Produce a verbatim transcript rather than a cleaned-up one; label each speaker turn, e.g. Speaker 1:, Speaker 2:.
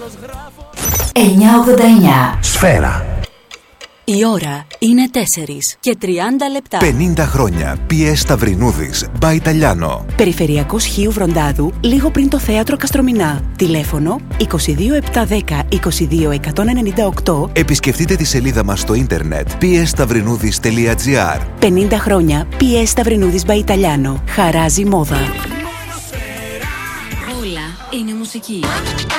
Speaker 1: εννιά ογδόντα εννιά
Speaker 2: Σφαίρα.
Speaker 3: Η ώρα είναι τέσσερις και τριάντα λεπτά.
Speaker 4: πενήντα χρόνια πι ες Σταυρινούδης, by Italiano.
Speaker 3: Περιφερειακός Χίου Βροντάδου, λίγο πριν το θέατρο Καστρομηνά. Τηλέφωνο είκοσι δύο επτακόσια δέκα είκοσι δύο εκατόν ενενήντα οκτώ.
Speaker 4: Επισκεφτείτε τη σελίδα μας στο ίντερνετ πι ες σταυρινούδης τελεία τζι άρ.
Speaker 3: πενήντα χρόνια πι ες Σταυρινούδης by Italiano. Χαράζει μόδα.
Speaker 1: Όλα είναι μουσική.